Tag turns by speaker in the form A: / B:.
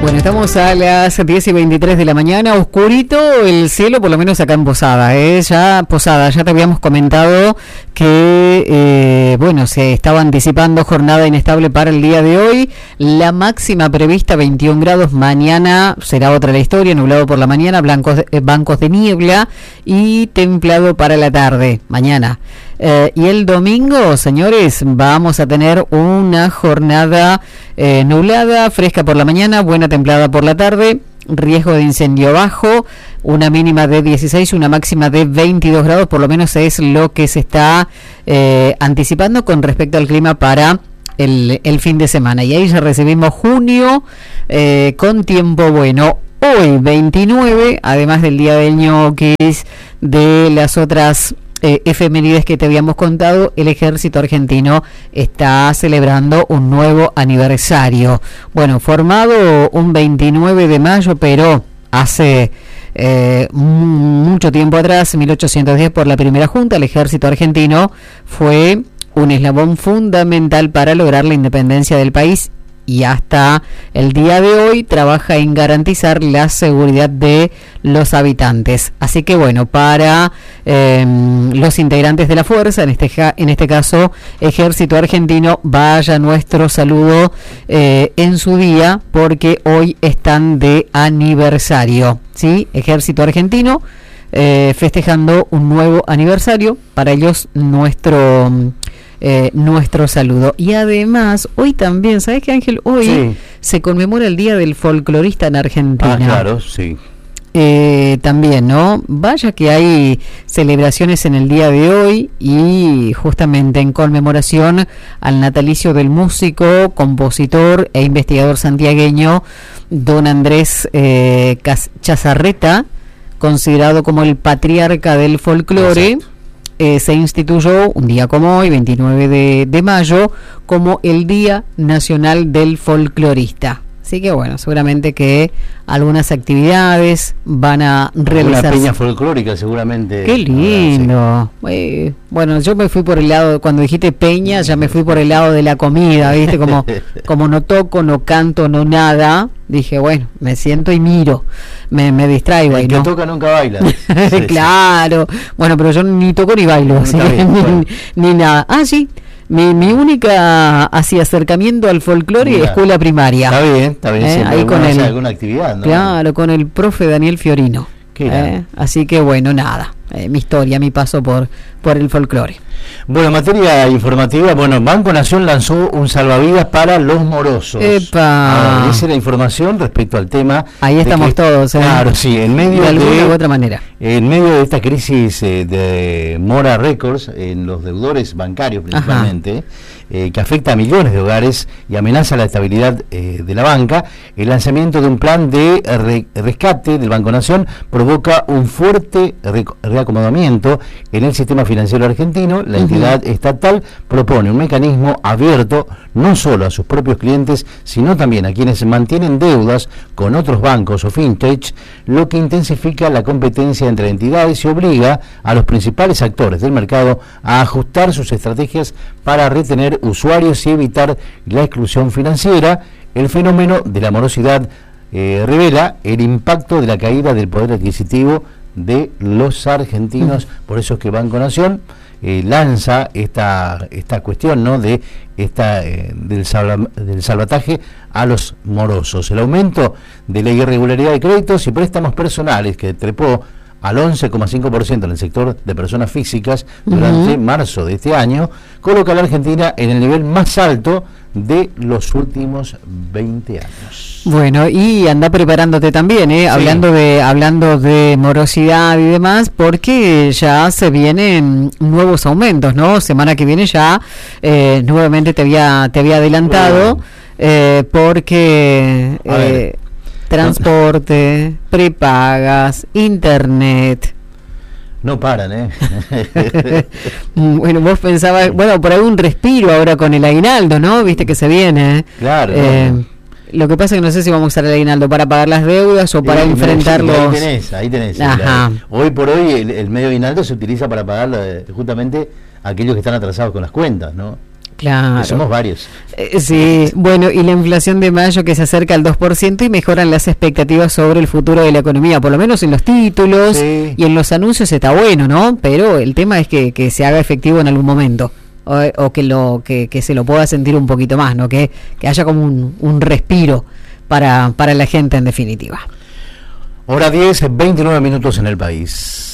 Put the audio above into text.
A: Bueno, estamos a las 10:23 de la mañana, oscurito el cielo, por lo menos acá en Posada, ya Posada, ya te habíamos comentado que, se estaba anticipando jornada inestable para el día de hoy, la máxima prevista 21 grados, mañana será otra la historia, nublado por la mañana, bancos de niebla y templado para la tarde, mañana. Y el domingo, señores, vamos a tener una jornada nublada, fresca por la mañana, buena templada por la tarde, riesgo de incendio bajo, una mínima de 16, una máxima de 22 grados, por lo menos es lo que se está anticipando con respecto al clima para el fin de semana. Y ahí ya recibimos junio con tiempo bueno. Hoy 29, además del día del ñoquis, de las otras efemérides que te habíamos contado, el ejército argentino está celebrando un nuevo aniversario. Bueno, formado un 29 de mayo, pero hace mucho tiempo atrás, 1810, por la primera junta, el ejército argentino fue un eslabón fundamental para lograr la independencia del país y hasta el día de hoy trabaja en garantizar la seguridad de los habitantes. Así que bueno, para los integrantes de la fuerza, en este caso Ejército Argentino, vaya nuestro saludo en su día, porque hoy están de aniversario, ¿sí? Ejército Argentino festejando un nuevo aniversario, para ellos nuestro saludo. Y además, hoy también, ¿sabes qué, Ángel? Hoy sí se conmemora el Día del Folclorista en Argentina.
B: Ah, claro, sí.
A: También, ¿no? Vaya que hay celebraciones en el día de hoy y justamente en conmemoración al natalicio del músico, compositor e investigador santiagueño don Andrés Chazarreta, considerado como el patriarca del folclore. Se instituyó un día como hoy, 29 de mayo, como el Día Nacional del Folclorista. Así que bueno, seguramente que algunas actividades van a realizarse.
B: Una peña folclórica seguramente.
A: ¡Qué lindo! Sí. Bueno, yo me fui por el lado, cuando dijiste peña, ya me fui por el lado de la comida, ¿viste? Como no toco, no canto, no nada, dije, bueno, me siento y miro, me distraigo.
B: El que no toca nunca baila.
A: Claro. Bueno, pero yo ni toco ni bailo, así que ni nada. Ah, sí. Mi única acercamiento al folclore es escuela primaria.
B: Está bien.
A: Ahí con
B: alguna actividad, ¿no?
A: Claro, con el profe Daniel Fiorino. Así que bueno, nada, mi historia, mi paso por el folclore.
B: Bueno, en materia informativa, Banco Nación lanzó un salvavidas para los morosos.
A: ¡Epa!
B: Esa es la información respecto al tema.
A: Ahí estamos todos,
B: Claro, sí, en medio
A: de alguna u otra manera.
B: En medio de esta crisis de Mora Records, en los deudores bancarios principalmente, que afecta a millones de hogares y amenaza la estabilidad de la banca, el lanzamiento de un plan de rescate del Banco Nación provoca un fuerte reacomodamiento en el sistema financiero argentino. La entidad estatal propone un mecanismo abierto no solo a sus propios clientes, sino también a quienes mantienen deudas con otros bancos o fintech, lo que intensifica la competencia entre entidades y obliga a los principales actores del mercado a ajustar sus estrategias para retener usuarios y evitar la exclusión financiera. El fenómeno de la morosidad revela el impacto de la caída del poder adquisitivo de los argentinos. Por eso es que Banco Nación lanza esta cuestión, ¿no?, de del salvataje a los morosos. El aumento de la irregularidad de créditos y préstamos personales, que trepó al 11,5% en el sector de personas físicas durante marzo de este año, coloca a la Argentina en el nivel más alto de los últimos 20 años.
A: Bueno, y anda preparándote también, sí, hablando de morosidad y demás, porque ya se vienen nuevos aumentos, ¿no? Semana que viene ya nuevamente te había adelantado, porque transporte, prepagas, internet.
B: No paran,
A: Bueno, vos pensabas, por ahí un respiro ahora con el aguinaldo, ¿no? Viste que se viene.
B: Claro.
A: Lo que pasa es que no sé si vamos a usar el aguinaldo para pagar las deudas o para enfrentarlos.
B: Ahí tenés. Hoy por hoy el medio aguinaldo se utiliza para pagar justamente a aquellos que están atrasados con las cuentas, ¿no?
A: Claro.
B: Que somos varios.
A: Sí, bueno, y la inflación de mayo que se acerca al 2% y mejoran las expectativas sobre el futuro de la economía, por lo menos en los títulos y en los anuncios está bueno, ¿no? Pero el tema es que se haga efectivo en algún momento, o que se lo pueda sentir un poquito más, ¿no? Que haya como un respiro para la gente en definitiva.
B: Hora 10, 29 minutos en el país.